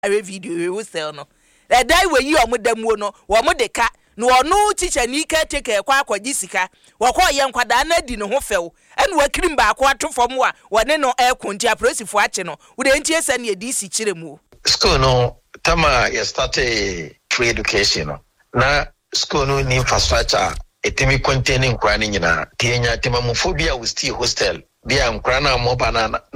a video we sell no the day we yi omodam no wo mo de ka no ono teacher ni ka take kwa akwaji sika wo kwa ye nkwada na di ne ho few ene wa kirim ba akwa to fom a wone no e konti aprosifo ache no wo de ntie se ne di si kire mu school no tama ya start free education no na school no ni infrastructure etimi containing kwa ni nyina tienya timamufobia we still hostel bia nkra na mo banana